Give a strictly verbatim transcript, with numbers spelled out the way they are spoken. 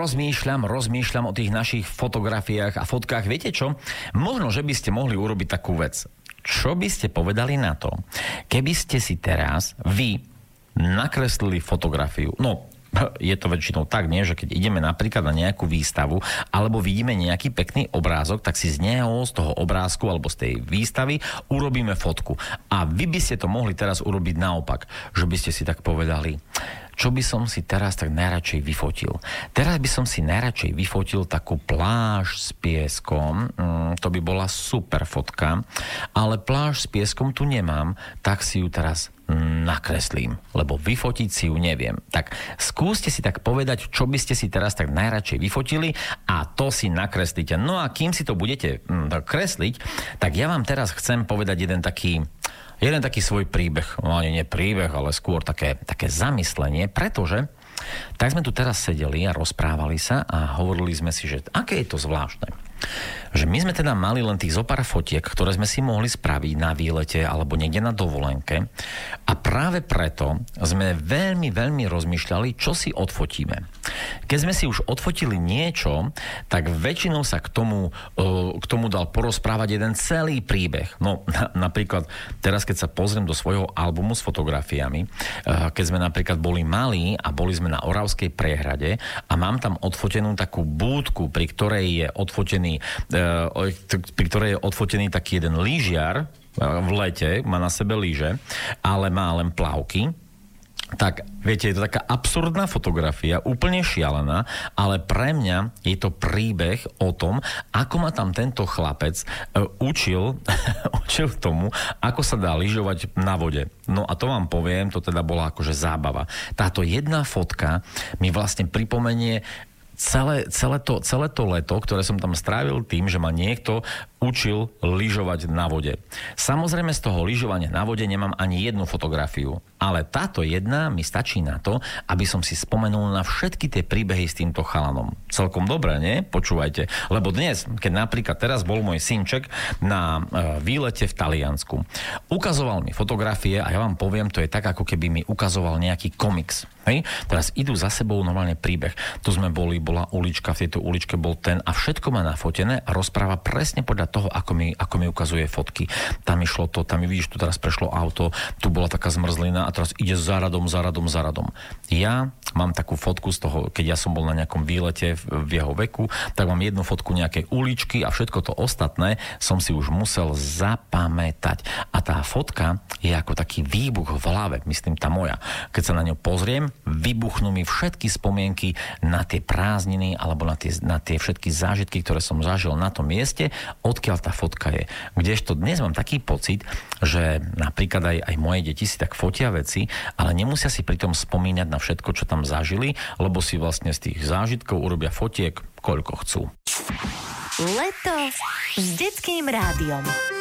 rozmýšľam, rozmýšľam o tých našich fotografiách a fotkách. Viete čo? Možno, že by ste mohli urobiť takú vec. Čo by ste povedali na to, keby ste si teraz vy nakreslili fotografiu? No, je to väčšinou tak, nie? Že keď ideme napríklad na nejakú výstavu alebo vidíme nejaký pekný obrázok, tak si z neho, z toho obrázku alebo z tej výstavy urobíme fotku. A vy by ste to mohli teraz urobiť naopak. Že by ste si tak povedali, čo by som si teraz tak najradšej vyfotil. Teraz by som si najradšej vyfotil takú pláž s pieskom. Mm, to by bola super fotka. Ale pláž s pieskom tu nemám, tak si ju teraz nakreslím, lebo vyfotiť si ju neviem. Tak skúste si tak povedať, čo by ste si teraz tak najradšej vyfotili a to si nakreslíte. No a kým si to budete mm, kresliť, tak ja vám teraz chcem povedať jeden taký jeden taký svoj príbeh. No ani nie príbeh, ale skôr také, také zamyslenie, pretože tak sme tu teraz sedeli a rozprávali sa a hovorili sme si, že aké je to zvláštne. Že my sme teda mali len tých zopár fotiek, ktoré sme si mohli spraviť na výlete alebo niekde na dovolenke a práve preto sme veľmi, veľmi rozmýšľali, čo si odfotíme. Keď sme si už odfotili niečo, tak väčšinou sa k tomu, k tomu dal porozprávať jeden celý príbeh. No napríklad teraz, keď sa pozriem do svojho albumu s fotografiami, keď sme napríklad boli malí a boli sme na Oravskej priehrade a mám tam odfotenú takú búdku, pri ktorej je odfotený pri ktorej je odfotený taký jeden lyžiar v lete, má na sebe lyže, ale má len plavky. Tak, viete, je to taká absurdná fotografia, úplne šialená, ale pre mňa je to príbeh o tom, ako ma tam tento chlapec uh, učil, učil tomu, ako sa dá lyžovať na vode. No a to vám poviem, to teda bola akože zábava. Táto jedna fotka mi vlastne pripomenie Celé, celé, to, celé to leto, ktoré som tam strávil tým, že ma niekto učil lyžovať na vode. Samozrejme z toho lyžovania na vode nemám ani jednu fotografiu, ale táto jedna mi stačí na to, aby som si spomenul na všetky tie príbehy s týmto chalanom. Celkom dobré, nie? Počúvajte. Lebo dnes, keď napríklad teraz bol môj synček na e, výlete v Taliansku, ukazoval mi fotografie a ja vám poviem, to je tak, ako keby mi ukazoval nejaký komiks. Hej? Teraz idú za sebou normálne príbeh. Tu sme boli, bola ulička, v tejto uličke bol ten a všetko má nafotené a rozpráva presne podľa toho, ako mi, ako mi ukazuje fotky. Tam išlo to, tam vidíš, tu teraz prešlo auto, tu bola taká zmrzlina a teraz ide za radom, za radom, za radom. Ja mám takú fotku z toho, keď ja som bol na nejakom výlete v, v jeho veku, tak mám jednu fotku nejakej uličky a všetko to ostatné som si už musel zapamätať. A tá fotka je ako taký výbuch v hlave, myslím tá moja. Keď sa na ňu pozriem, vybuchnú mi všetky spomienky na tie prázdniny alebo na tie, na tie všetky zážitky, ktoré som zažil na tom mieste, odkiaľ tá fotka je. Kdežto dnes mám taký pocit, že napríklad aj, aj moje deti si tak fotia veci, ale nemusia si pritom spomínať na všetko, čo tam zažili, lebo si vlastne z tých zážitkov urobia fotiek, koľko chcú. Leto s Detským rádiom.